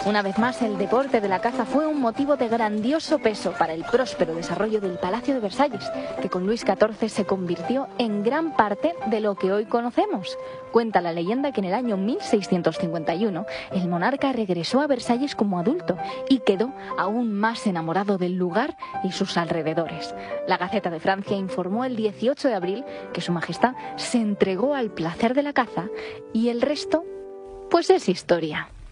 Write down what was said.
Una vez más, el deporte de la caza fue un motivo de grandioso peso para el próspero desarrollo del Palacio de Versalles, que con Luis XIV se convirtió en gran parte de lo que hoy conocemos. Cuenta la leyenda que en el año 1651 el monarca regresó a Versalles como adulto y quedó aún más enamorado del lugar y sus alrededores. La Gaceta de Francia informó el 18 de abril que Su Majestad se entregó al placer de la caza y el resto, pues es historia.